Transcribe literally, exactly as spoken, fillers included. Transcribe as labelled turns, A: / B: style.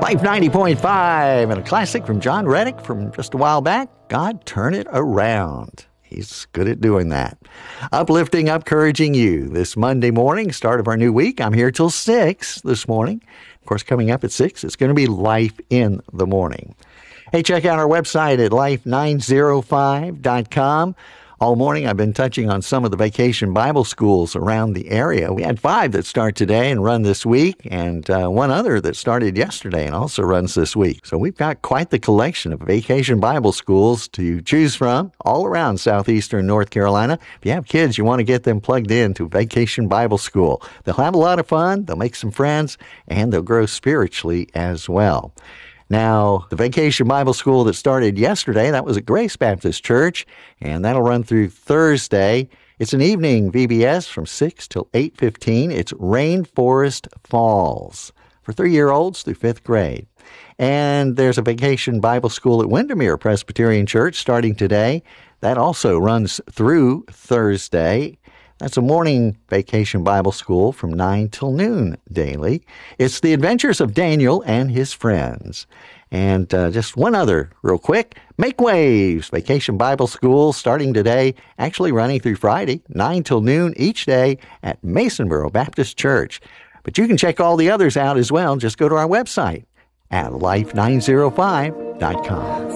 A: Life ninety point five, and a classic from John Reddick from just a while back, God Turn It Around. He's good at doing that. Uplifting, encouraging you this Monday morning, start of our new week. I'm here till six this morning. Of course, coming up at six, it's going to be Life in the Morning. Hey, check out our website at life nine oh five dot com. All morning, I've been touching on some of the vacation Bible schools around the area. We had five that start today and run this week, and uh, one other that started yesterday and also runs this week. So we've got quite the collection of vacation Bible schools to choose from all around southeastern North Carolina. If you have kids, you want to get them plugged in to Vacation Bible School. They'll have a lot of fun, they'll make some friends, and they'll grow spiritually as well. Now, the Vacation Bible School that started yesterday, that was at Grace Baptist Church, and that'll run through Thursday. It's an evening V B S from six till eight fifteen. It's Rainforest Falls for three-year-olds through fifth grade. And there's a Vacation Bible School at Windermere Presbyterian Church starting today. That also runs through Thursday. That's a morning Vacation Bible School from nine till noon daily. It's the adventures of Daniel and his friends. And uh, just one other real quick, Make Waves Vacation Bible School starting today, actually running through Friday, nine till noon each day at Masonboro Baptist Church. But you can check all the others out as well. Just go to our website at life nine oh five dot com.